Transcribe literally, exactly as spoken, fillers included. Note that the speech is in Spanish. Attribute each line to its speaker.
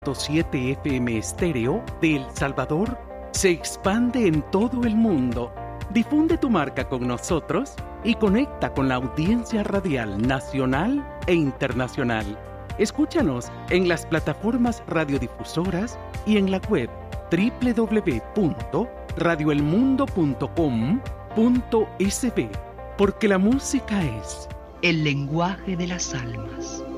Speaker 1: siete F M Estéreo de El Salvador se expande en todo el mundo. Difunde tu marca con nosotros y conecta con la audiencia radial nacional e internacional. Escúchanos en las plataformas radiodifusoras y en la web doble u doble u doble u punto radio el mundo punto com punto es be, porque la música es
Speaker 2: el lenguaje de las almas.